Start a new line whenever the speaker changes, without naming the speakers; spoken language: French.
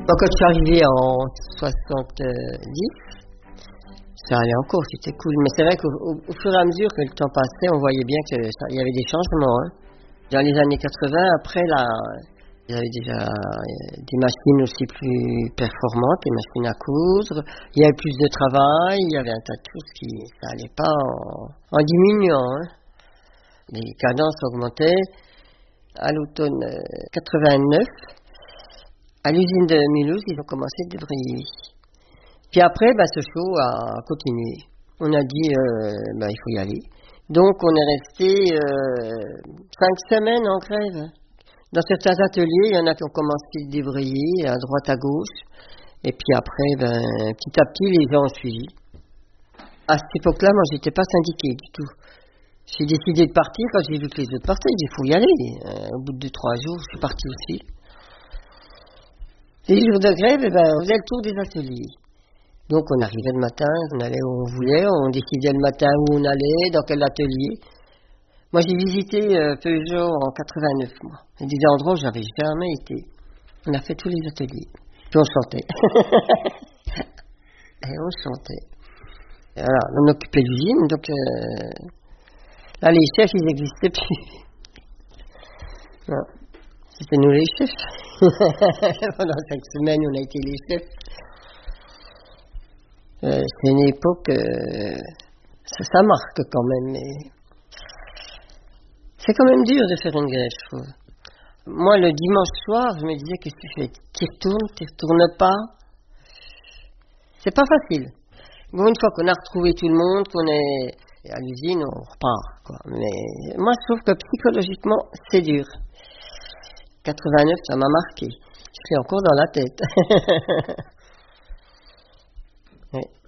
Bon, quand je suis arrivé en 70, ça allait encore, c'était cool. Mais c'est vrai qu'au fur et à mesure que le temps passait, on voyait bien qu'il y avait des changements. Hein. Dans les années 80, après, là, il y avait déjà des machines aussi plus performantes, des machines à coudre. Il y avait plus de travail, il y avait un tas de choses qui, ça allait pas en diminuant. Hein. Les cadences augmentaient. À l'automne 89, à l'usine de Mulhouse, ils ont commencé à débrayer. Puis après, ce show a continué. On a dit, il faut y aller. Donc, on est resté 5 semaines en grève. Dans certains ateliers, il y en a qui ont commencé à débrayer à droite, à gauche. Et puis après, petit à petit, les gens ont suivi. À cette époque-là, moi, j'étais pas syndiquée du tout. J'ai décidé de partir quand j'ai vu que les autres partaient. J'ai dit, il faut y aller. Au bout de 2-3 jours, je suis parti aussi. Les jours de grève, on faisait le tour des ateliers. Donc on arrivait le matin, on allait où on voulait, on décidait le matin où on allait, dans quel atelier. Moi j'ai visité Peugeot en 89, moi. Il y a des endroits où j'avais jamais été. On a fait tous les ateliers. Puis on chantait. Et on chantait. Et voilà, on occupait l'usine, donc là les chefs ils n'existaient plus. Non. C'était nous les chefs. Pendant 5 semaines on a été les chefs. C'est une époque, ça marque quand même, mais c'est quand même dur de faire une grève, je trouve. Moi, le dimanche soir, je me disais, qu'est-ce que tu fais? Tu retournes pas? C'est pas facile. Bon, une fois qu'on a retrouvé tout le monde, qu'on est à l'usine, on repart, quoi. Mais moi, je trouve que psychologiquement, c'est dur. 89, ça m'a marqué. Je suis encore dans la tête. Oui.